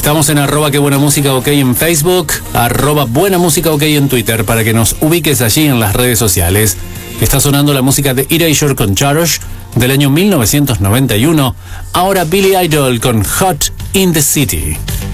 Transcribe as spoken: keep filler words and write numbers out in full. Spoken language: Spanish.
Estamos en arroba que buena música ok en Facebook, arroba buena música ok en Twitter, para que nos ubiques allí en las redes sociales. Está sonando la música de Erasure con Jarosh del año mil novecientos noventa y uno. Ahora Billy Idol con Hot in the City.